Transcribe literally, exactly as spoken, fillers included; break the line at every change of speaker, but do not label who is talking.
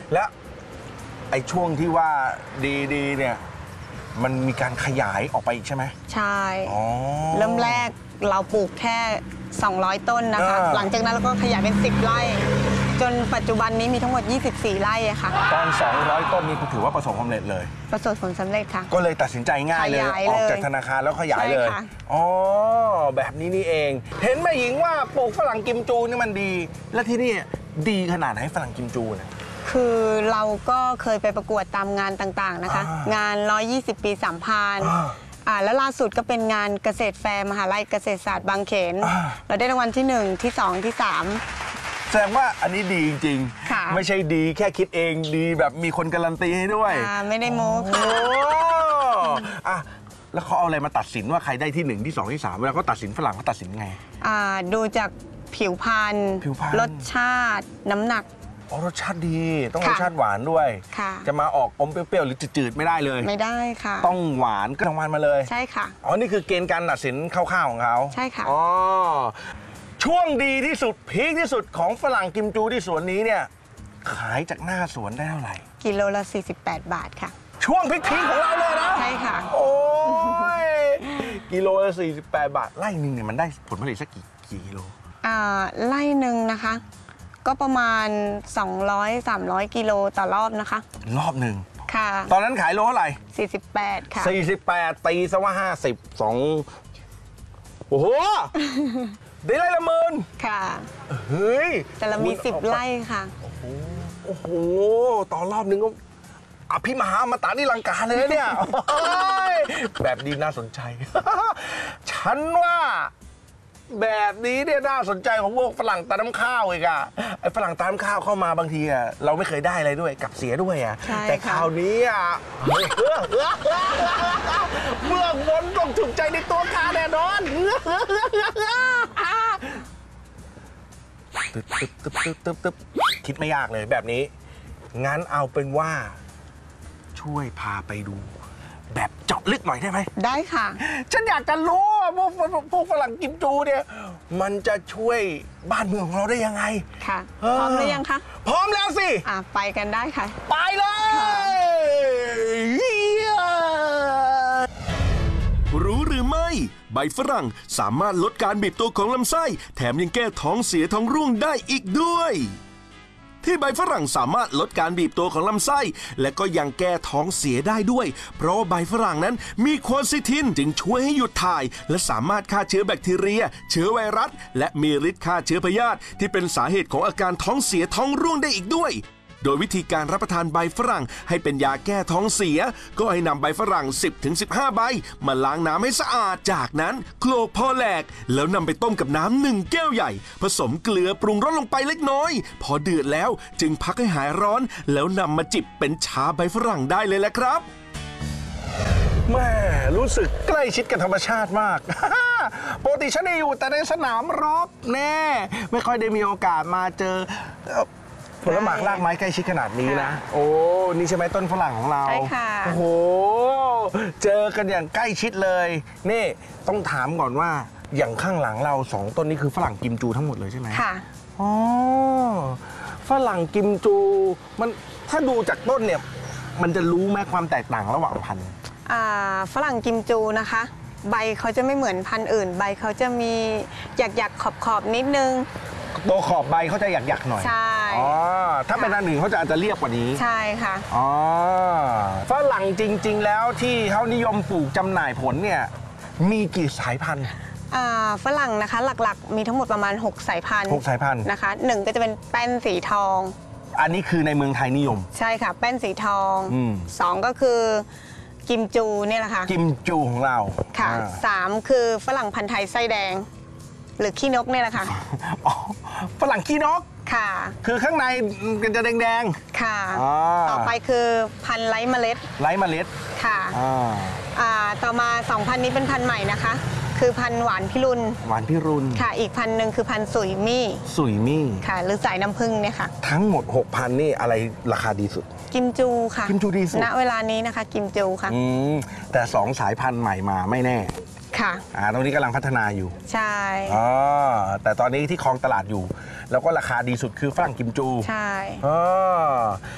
และไอ้ช่วงที่ว่าดีๆเนี่ยมันมีการขยายออกไปอีกใช่ไหม
ใช่เริ่มแรกเราปลูกแค่สองร้อยต้นนะคะหลังจากนั้นเราก็ขยายเป็นสิบไร่จนปัจจุบันนี้มีทั้งหมดยี่สิบสี่ไร่ค่ะ
ตอนสองร้อยต้นนี้คุณถือว่าประสบความสำเร็จเลย
ประสบผลสำเร็จค่ะ
ก็เลยตัดสินใจง่ายเลยออกจากธนาคารแล้วขยายเลยอ๋อแบบนี้นี่เองเห็นแม่หญิงว่าปลูกฝรั่งกิมจูนี่มันดีและที่นี่ดีขนาดไหนฝรั่งกิมจูเนี่ย
คือเราก็เคยไปประกวดตามงานต่างๆนะคะงานหนึ่งร้อยยี่สิบปีสามพานอ่าแล้วล่าสุดก็เป็นงานเกษตรแฟร์มหาลัยเกษตรศาสตร์บางเขนเราได้รางวัลที่หนึ่งที่สองที่สาม
แสดงว่าอันนี้ดีจริงๆไม่ใช่ดีแค่คิดเองดีแบบมีคนการันตีให้ด้วย
ไม่ได้โม้ค่ะ
อ่ะแล้วเขาเอาอะไรมาตัดสินว่าใครได้ที่หนึ่งที่สองที่สามเวลาเขาตัดสินฝรั่งเขาตัดสินไง
อ่าดูจากผิวพรรณรสชาติน้ำหนัก
อ๋อรสชาติดีต้องรสชาติหวานด้วยจะมาออกอมเปรี้ยวๆหรือจืดๆไม่ได้เลย
ไม่ได้ค่ะ
ต้องหวานก็รางวัลมาเลย
ใช่ค่ะ
อ๋อนี่คือเกณฑ์การตัดสินคร่าวๆของเขา
ใช่ค่ะ
อ๋อช่วงดีที่สุดพีคที่สุดของฝรั่งกิมจูที่สวนนี้เนี่ยขายจากหน้าสวนได้เท่าไหร่
กิโลละสี่สิบแปดบาทค่ะ
ช่วงพีคๆของเราเลยนะ
ใช่ค่ะ
โอ้ยกิโลละสี่สิบแปดบาทไร่หนึ่งเนี่ยมันได้ผลผลิตสักกี่กิโล
อ่าไร่หนึ่งนะคะก็ประมาณสองร้อยสามร้อยกิโลต่อรอบนะคะ
รอบหนึ่ง
ค่ะ
ตอนนั้นขายโลเท่าไหร่
สี่สิบแปดค่ะ
สี่สิบแปดตีซะว่าห้าสิบสองโอ้โหได้ไร่ละหมื่น
ค่ะ
เฮ้ย
แต่เรามีสิบไร่ค่ะ
โอ้โหต่อรอบนึงก็อภิมหาอมตะนิรันดร์การเลยเนี่ยแบบนี้น่าสนใจฉันว่าแบบนี้เนี่ยน่าสนใจของพวกฝรั่งตาน้ำข้าวอีกอะไอ้ฝรั่งตาน้ำข้าวเข้ามาบางทีอะเราไม่เคยได้อะไรด้วยกับเสียด้วยอะแต่คราวนี้อะเมื่อบนต้องถูกใจในตัวข้าแน่นอนตึ๊บตึ๊บตึ๊บตึ๊บตึ๊บตึ๊บคิดไม่ยากเลยแบบนี้งั้นเอาเป็นว่าช่วยพาไปดูแบบเจาะลึกหน่อยได้ไหม
ได้ค่ะ
ฉันอยากจะรู้ว่าพวกพวกฝรั่งกิมจูเนี่ยมันจะช่วยบ้านเมืองของเราได้ยังไง
ค่ะพร้อมหรือยังคะ
พร้อมแล้วสิ
อ่ะไปกันได้ค่ะ
ไปเลย
รู้หรือไม่ใบฝรั่งสามารถลดการบีบตัวของลำไส้แถมยังแก้ท้องเสียท้องร่วงได้อีกด้วยที่ใบฝรั่งสามารถลดการบีบตัวของลำไส้และก็ยังแก้ท้องเสียได้ด้วยเพราะใบฝรั่งนั้นมีควอซิทินจึงช่วยให้หยุดถ่ายและสามารถฆ่าเชื้อแบคทีเรียเชื้อไวรัสและมีฤทธิ์ฆ่าเชื้อพยาธิที่เป็นสาเหตุของอาการท้องเสียท้องร่วงได้อีกด้วยโดยวิธีการรับประทานใบฝรั่งให้เป็นยาแก้ท้องเสียก็ให้นำใบฝรั่ง สิบถึงสิบห้า ใบมาล้างน้ำให้สะอาดจากนั้นโขลกพอแหลกแล้วนำไปต้มกับน้ำหนึ่งแก้วใหญ่ผสมเกลือปรุงรสลงไปเล็กน้อยพอเดือดแล้วจึงพักให้หายร้อนแล้วนำมาจิบเป็นชาใบฝรั่งได้เลยแหละครับ
แม่รู้สึกใกล้ชิดกับธรรมชาติมากปกติฉันได้อยู่แต่ในสนามรบแน่ไม่ค่อยได้มีโอกาสมาเจอผลหมากรากไม้ใกล้ชิดขนาดนี้นะโอ้นี่ใช่ไหมต้นฝรั่งของเรา
ใช่ค่ะ
โอ้โหเจอกันอย่างใกล้ชิดเลยนี่ต้องถามก่อนว่าอย่างข้างหลังเราสองต้นนี้คือฝรั่งกิมจูทั้งหมดเลยใช่ไหม
ค่ะ
อ๋อฝรั่งกิมจูมันถ้าดูจากต้นเนี่ยมันจะรู้ไหมความแตกต่างระหว่างพันธุ์
อ่าฝรั่งกิมจูนะคะใบเขาจะไม่เหมือนพันธุ์อื่นใบเขาจะมีหยักๆขอบๆนิดนึง
ตัวขอบใบเขาจะหยักๆหน่อย
ใช่
อ๋อถ้าเป็นอันหนึ่งเขาจะอาจจะเรียบกว่านี้
ใช่ค่ะ
อ๋อฝรั่งจริงๆแล้วที่เขานิยมปลูกจำหน่ายผลเนี่ยมีกี่สายพันธุ์
อ่าฝรั่งนะคะหลักๆมีทั้งหมดประมาณหกสายพันธุ์
หกสายพันธุ์
นะคะหนึ่งก็จะเป็นแป้นสีทอง
อันนี้คือในเมืองไทยนิยม
ใช่ค่ะแป้นสีทองสองก็คือกิมจูเนี่ยแหละค่ะ
กิมจูของเรา
ค่ะสามคือฝรั่งพันธุ์ไทยไส้แดงหรือขี้นกเนี่ยแหละค่ะ
อ๋อฝรั่งขี้นก
ค่ะ
คือข้างในมันจะแดง
ๆค่ะต่อไปคือพันธุ์ไร้เมล็ด
ไร้เมล็ด
ค่ะอ่าต่อมาสองพันนี้เป็นพันธุ์ใหม่นะคะคือพันธุ์หวานพิรุณ
หวานพิรุณ
ค่ะอีกพันธุ์หนึ่งคือพันธุ์สุยมี่
สุยมี่
ค่ะหรือสายน้ำผึ้งเนี่ยค่ะ
ทั้งหมดหกพันนี่อะไรราคาดีสุด
กิมจูค่ะ
กิมจูดีสุด
ณเวลานี้นะคะกิมจูค่ะ
อืมแต่สองสายพันธุ์ใหม่มาไม่แน่
ค่ะ
อ่าตรงนี้กำลังพัฒนาอยู่
ใช่
อ๋อแต่ตอนนี้ที่ครองตลาดอยู่แล้วก็ราคาดีสุดคือฝรั่งกิมจู
ใช่
อ๋อ